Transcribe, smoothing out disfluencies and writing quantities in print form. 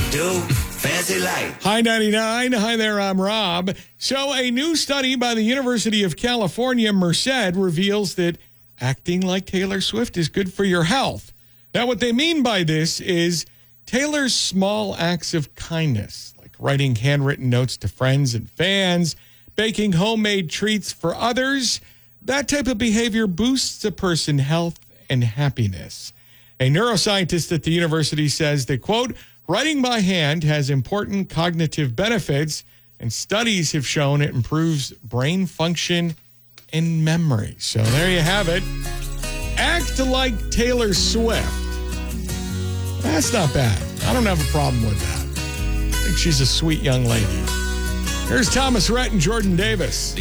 do. Fancy life. Hi, 99. Hi there, I'm Rob. So, a new study by the University of California, Merced, reveals that acting like Taylor Swift is good for your health. Now, what they mean by this is Taylor's small acts of kindness, like writing handwritten notes to friends and fans, baking homemade treats for others, that type of behavior boosts a person's health and happiness. A neuroscientist at the university says that, quote, writing by hand has important cognitive benefits, and studies have shown it improves brain function and memory. So there you have it. Act like Taylor Swift. That's not bad. I don't have a problem with that. I think she's a sweet young lady. Here's Thomas Rhett and Jordan Davis.